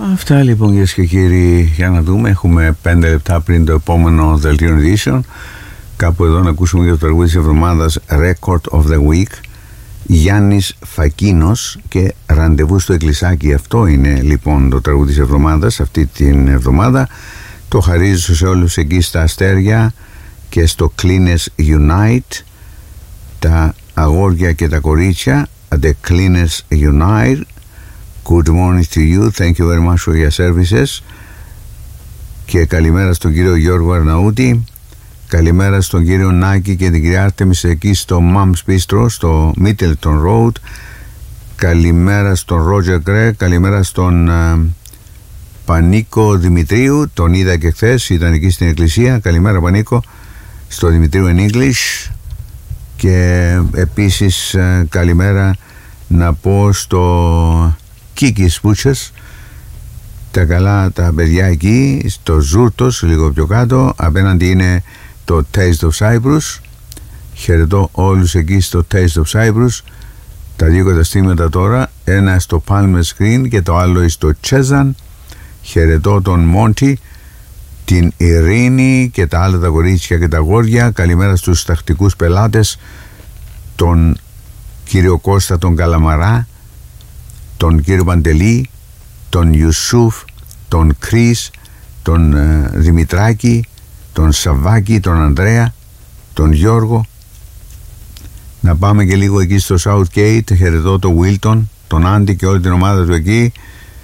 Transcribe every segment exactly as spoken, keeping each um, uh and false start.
Αυτά λοιπόν, κυρίες και κύριοι, για να δούμε. Έχουμε πέντε λεπτά πριν το επόμενο δελτίο ειδήσεων. Κάπου εδώ να ακούσουμε για το τραγούδι της εβδομάδας, Record of the Week, Γιάννης Φακίνος και Ραντεβού στο Εκκλησάκι. Αυτό είναι λοιπόν το τραγούδι της εβδομάδας αυτή την εβδομάδα. Το χαρίζω σε όλους εκεί στα αστέρια και στο Cleaners Unite, τα αγόρια και τα κορίτσια, The Cleaners Unite. Good morning to you, thank you very much for your services. Και καλημέρα στον κύριο Γιώργο Αρναούτη. Καλημέρα στον κύριο Νάκη και την κυρία Άρτεμις εκεί στο Mum's Bistro στο Middleton Road. Καλημέρα στον Ρότζερ Γκρέ. Καλημέρα στον uh, Πανίκο Δημητρίου. Τον είδα και χθες, ήταν εκεί στην εκκλησία. Καλημέρα Πανίκο. Στο Δημητρίου in English. Και επίσης uh, καλημέρα να πω στο Κίκης Μπούτσες, τα καλά τα παιδιά εκεί στο Ζούρτος, λίγο πιο κάτω. Απέναντι είναι το Taste of Cyprus. Χαιρετώ όλους εκεί στο Taste of Cyprus. Τα δύο καταστήματα τώρα, ένα στο Palmer Green και το άλλο στο Τσέζαν. Χαιρετώ τον Μόντι, την Ειρήνη και τα άλλα τα κορίτσια και τα αγόρια. Καλημέρα στους τακτικούς πελάτες, τον κύριο Κώστα τον Καλαμαρά, τον κύριο Παντελή, τον Ιουσούφ, τον Κρίς, τον ε, Δημητράκη, τον Σαββάκη, τον Ανδρέα, τον Γιώργο. Να πάμε και λίγο εκεί στο Southgate. Χαιρετώ τον Βίλτον, τον Άντι και όλη την ομάδα του εκεί,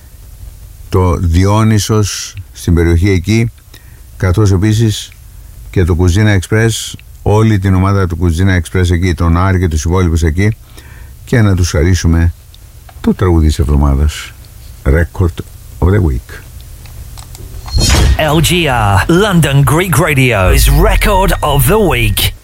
το Διόνυσος στην περιοχή εκεί, καθώς επίσης και το Κουζίνα Express, όλη την ομάδα του Κουζίνα Express εκεί, τον Άρη και τους υπόλοιπους εκεί, και να τους χαρίσουμε το τραγούδι της εβδομάδας, Record of the Week. L G R London Greek Radio's Record of the Week.